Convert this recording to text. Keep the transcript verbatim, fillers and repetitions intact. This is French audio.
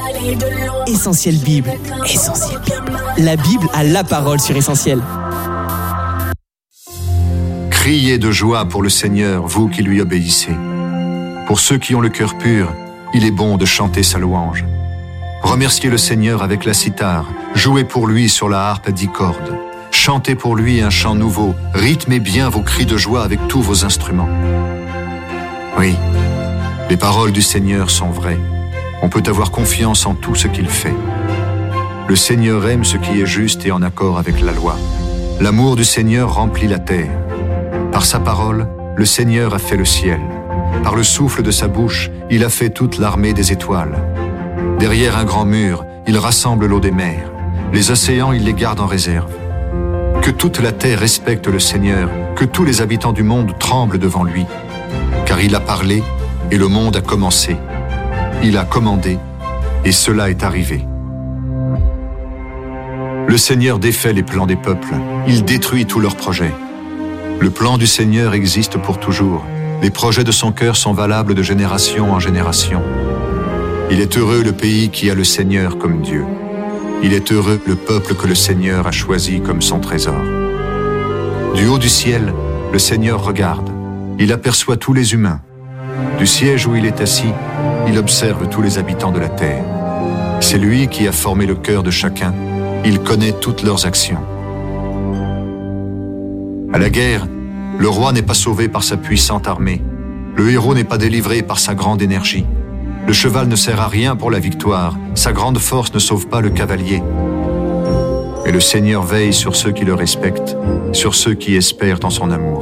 Essentiel Bible. Essentiel Bible. La Bible a la parole sur Essentiel. Criez de joie pour le Seigneur, vous qui lui obéissez. Pour ceux qui ont le cœur pur, il est bon de chanter sa louange. Remerciez le Seigneur avec la cithare, jouez pour lui sur la harpe à dix cordes. Chantez pour lui un chant nouveau, rythmez bien vos cris de joie avec tous vos instruments. Oui, les paroles du Seigneur sont vraies. On peut avoir confiance en tout ce qu'il fait. Le Seigneur aime ce qui est juste et en accord avec la loi. L'amour du Seigneur remplit la terre. Par sa parole, le Seigneur a fait le ciel. Par le souffle de sa bouche, il a fait toute l'armée des étoiles. Derrière un grand mur, il rassemble l'eau des mers. Les océans, il les garde en réserve. Que toute la terre respecte le Seigneur, que tous les habitants du monde tremblent devant lui. Car il a parlé et le monde a commencé. Il a commandé et cela est arrivé. Le Seigneur défait les plans des peuples. Il détruit tous leurs projets. Le plan du Seigneur existe pour toujours. Les projets de son cœur sont valables de génération en génération. Il est heureux le pays qui a le Seigneur comme Dieu. Il est heureux le peuple que le Seigneur a choisi comme son trésor. Du haut du ciel, le Seigneur regarde. Il aperçoit tous les humains. Du siège où il est assis, il observe tous les habitants de la terre. C'est lui qui a formé le cœur de chacun. Il connaît toutes leurs actions. À la guerre, le roi n'est pas sauvé par sa puissante armée. Le héros n'est pas délivré par sa grande énergie. Le cheval ne sert à rien pour la victoire. Sa grande force ne sauve pas le cavalier. Et le Seigneur veille sur ceux qui le respectent, sur ceux qui espèrent en son amour.